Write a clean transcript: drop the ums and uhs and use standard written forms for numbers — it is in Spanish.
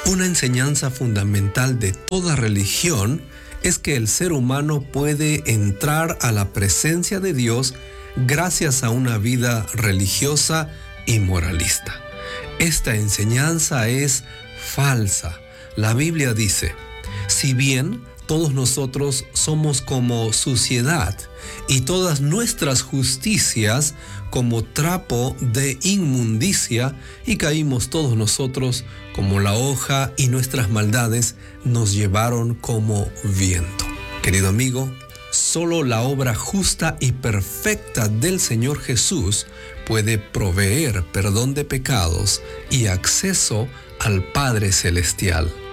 Una enseñanza fundamental de toda religión es que el ser humano puede entrar a la presencia de Dios gracias a una vida religiosa y moralista. Esta enseñanza es falsa. La Biblia dice: si bien todos nosotros somos como suciedad y todas nuestras justicias como trapo de inmundicia, y caímos todos nosotros como la hoja y nuestras maldades nos llevaron como viento. Querido amigo, solo la obra justa y perfecta del Señor Jesús puede proveer perdón de pecados y acceso al Padre Celestial.